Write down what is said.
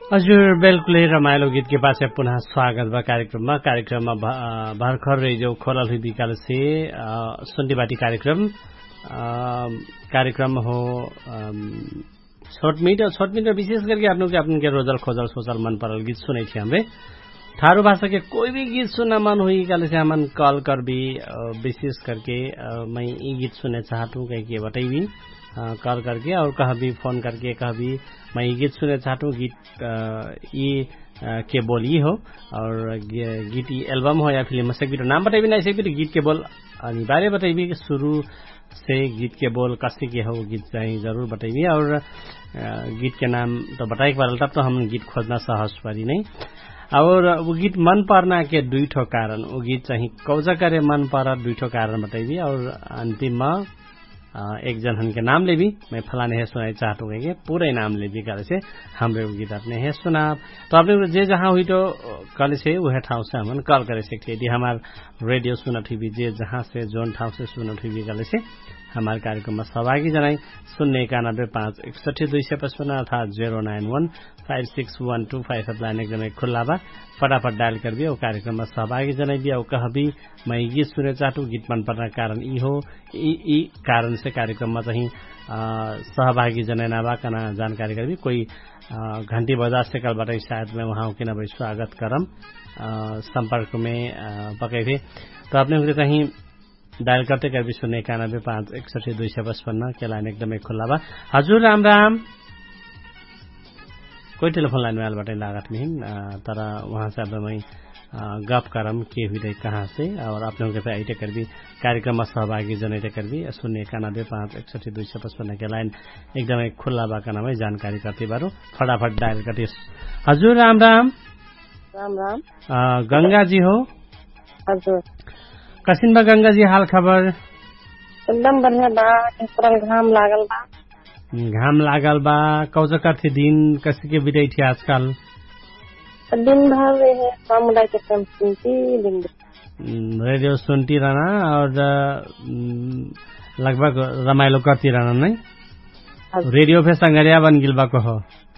हजुर बिल्कुलै रमाइलो गीत के पास पुनः स्वागत बा कार्यक्रममा भर्खर जो खोलल हुई विकाल से सुन्टीबाटी कार्यक्रम हो छोट मीट और विशेष करके आपन के रोजल खोजल सोचल मन परल गीत सुने थे हमरे थारू भाषा के कोई भी गीत सुनना मन हुई काले से हमन कॉल कर भी विशेष करके मैं ये गीत सुनना चाहता हूँ कहीं के बताई भी कॉल करके और कहा भी फोन करके कहा भी मैं ये गीत सुनना चाहता हूँ गीत ये के बोल ये हो और गीत एल्बम हो या फिल्म से गीत नाम बताइए नहीं सकते गीत के बोल अनिवार्य बताइए शुरू से गीत के बोल कैसे के हो गीत चाहिए जरूर बताइए और गीत के नाम तो बताइए पर तब तो हम गीत खोजना सहज परी नहीं और वो गीत मन पर्ना के दुई ठो कारण वो गीत चाहिए कौजा करे मन पर दुई ठो कारण बताइए और अंतिम में एक जन के नाम ले भी मैं फलाने है सुनाई चाहता हूँ कि पूरे नाम ले भी कल से हमरे गीत अपने है सुना तो आपने जे जहाँ हुई तो कल से वह ठाव से हम कॉल करे सकते यदि हमार रेडियो सुनत हुई जे जहाँ से जोन ठाव से सुनत हुई कल से हमारे कार्यक्रम में सहभागी जनाई 091516255 अर्थात 091561255 लाइन एकदम खुला बा फटाफट डायल कर भी और कार्यक्रम में सहभागी जनाई भी और कह भी मैं गीत सुने चाहूँ गीत मन पर्ना कारण ई हो ई कारण से कार्यक्रम में चाहिँ सहभागी जनाना बा कना जानकारी कर भी कोई घंटी बजा से कल बताई शायद मैं वहाँ के न स्वागत करम संपर्क में पके थे तो आपने कहीं डायल करते कर भी 091516255 के लाइन एकदमै खुला बा हजुर राम राम कोई टेलीफोन लाइन में आलबाटै लागत में तर वहाँ से अब मैं गप करम के हुई कहाँ से और आप लोगों के आईटे कर भी कार्यक्रम में सहभागी जनाइटे कर भी 091516255 के लाइन एकदमै खुला बा का नाम जानकारी करते बारो फटाफट डायल करते हजुर राम राम राम राम गंगा जी हो हजुर कसिन बा गंगा जी हाल खबर एकदम बढ़िया बा घाम लागल बा कौज करथे दिन कैसे के बिताई थी आजकल दिन भर रहे समुदाय के सुनती दिन रेडियो सुनती रहना और लगभग रमाइलो करती रहना नहीं रेडियो पे संगरिया बन गिल बा को हो